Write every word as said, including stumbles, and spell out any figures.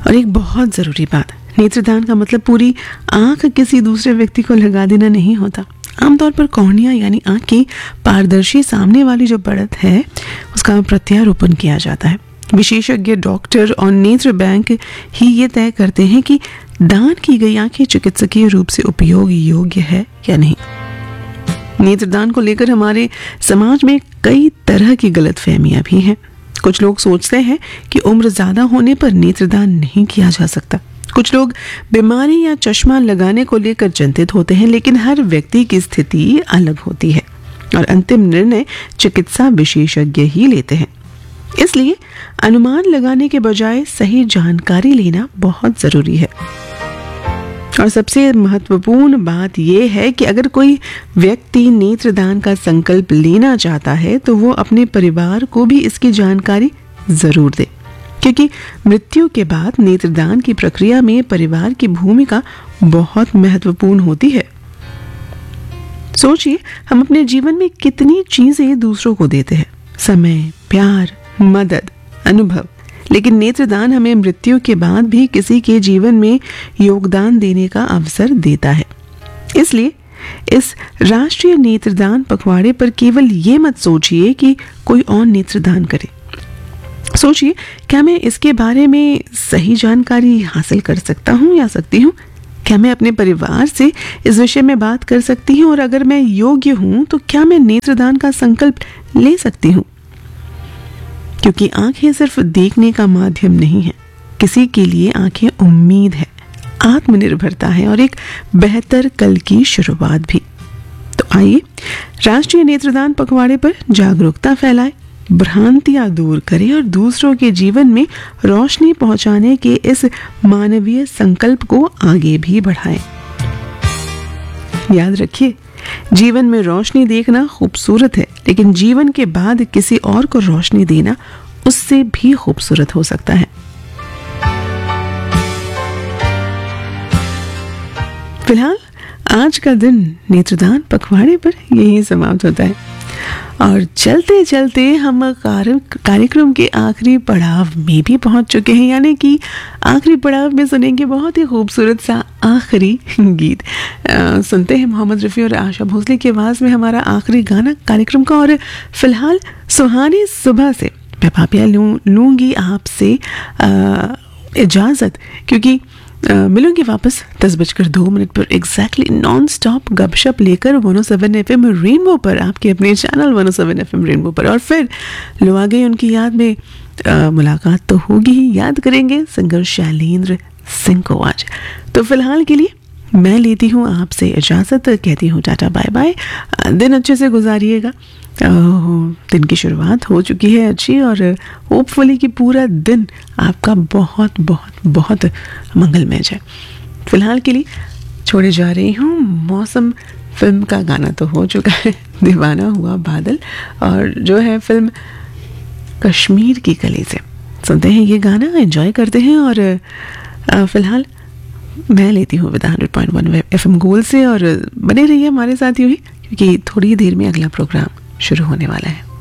और एक बहुत ज़रूरी बात, नेत्रदान का मतलब पूरी आंख किसी दूसरे व्यक्ति को लगा देना नहीं होता। आमतौर पर कॉर्निया यानी आंख की पारदर्शी सामने वाली जो परत है उसका प्रत्यारोपण किया जाता है। विशेषज्ञ डॉक्टर और नेत्र बैंक ही ये तय करते हैं कि दान की गई आंखें चिकित्सकीय रूप से उपयोग योग्य है या नहीं। नेत्रदान को लेकर हमारे समाज में कई तरह की गलतफहमियां भी हैं। कुछ लोग सोचते हैं कि उम्र ज्यादा होने पर नेत्रदान नहीं किया जा सकता। कुछ लोग बीमारी या चश्मा लगाने को लेकर चिंतित होते हैं, लेकिन हर व्यक्ति की स्थिति अलग होती है और अंतिम निर्णय चिकित्सा विशेषज्ञ ही लेते हैं। इसलिए अनुमान लगाने के बजाय सही जानकारी लेना बहुत जरूरी है। और सबसे महत्वपूर्ण बात यह है कि अगर कोई व्यक्ति नेत्रदान का संकल्प लेना चाहता है तो वो अपने परिवार को भी इसकी जानकारी जरूर दे, क्योंकि मृत्यु के बाद नेत्रदान की प्रक्रिया में परिवार की भूमिका बहुत महत्वपूर्ण होती है। सोचिए, हम अपने जीवन में कितनी चीजें दूसरों को देते हैं, समय, प्यार, मदद, अनुभव, लेकिन नेत्रदान हमें मृत्यु के बाद भी किसी के जीवन में योगदान देने का अवसर देता है। इसलिए इस राष्ट्रीय नेत्रदान पखवाड़े पर केवल ये मत सोचिए कि कोई और नेत्रदान करे। सोचिए, क्या मैं इसके बारे में सही जानकारी हासिल कर सकता हूँ या सकती हूँ? क्या मैं अपने परिवार से इस विषय में बात कर सकती हूँ? और अगर मैं योग्य हूँ तो क्या मैं नेत्रदान का संकल्प ले सकती हूँ? क्योंकि आंखें सिर्फ देखने का माध्यम नहीं है, किसी के लिए आंखें उम्मीद है, आत्मनिर्भरता है और एक बेहतर कल की शुरुआत भी। तो आइए राष्ट्रीय नेत्रदान पखवाड़े पर जागरूकता फैलाएं, भ्रांतियां दूर करें और दूसरों के जीवन में रोशनी पहुंचाने के इस मानवीय संकल्प को आगे भी बढ़ाएं। याद रखिए, जीवन में रोशनी देखना खूबसूरत है, लेकिन जीवन के बाद किसी और को रोशनी देना उससे भी खूबसूरत हो सकता है। फिलहाल आज का दिन नेत्रदान पखवाड़े पर यही समाप्त होता है और चलते चलते हम कार्यक्रम के आखिरी पड़ाव में भी पहुंच चुके हैं, यानी कि आखिरी पड़ाव में सुनेंगे बहुत ही खूबसूरत सा आखिरी गीत। आ, सुनते हैं मोहम्मद रफ़ी और आशा भोसले की आवाज़ में हमारा आखिरी गाना कार्यक्रम का। और फिलहाल सुहानी सुबह से मैं पापिया लूँ लूँगी आपसे इजाज़त, क्योंकि Uh, मिलूंगी वापस दस बजकर दो मिनट पर एग्जैक्टली नॉन स्टॉप गपशप लेकर one O seven F M rainbow पर, आपके अपने channel one O seven F M rainbow पर। और फिर लो आ गए उनकी याद में आ, मुलाकात तो होगी ही, याद करेंगे सिंगर शैलेंद्र सिंह को आज। तो फिलहाल के लिए मैं लेती हूँ आपसे इजाज़त, कहती हूँ टाटा बाय बाय। दिन अच्छे से गुजारिएगा, दिन की शुरुआत हो चुकी है अच्छी, और होपफुली कि पूरा दिन आपका बहुत बहुत बहुत मंगलमय जाए। फिलहाल के लिए छोड़े जा रही हूँ मौसम फिल्म का गाना तो हो चुका है, दीवाना हुआ बादल, और जो है फिल्म कश्मीर की कली से। सुनते हैं ये गाना, एंजॉय करते हैं। और फिलहाल मैं लेती हूँ विदा hundred point one F M गोल से, और बने रहिए हमारे साथ यूँ ही, क्योंकि थोड़ी देर में अगला प्रोग्राम शुरू होने वाला है।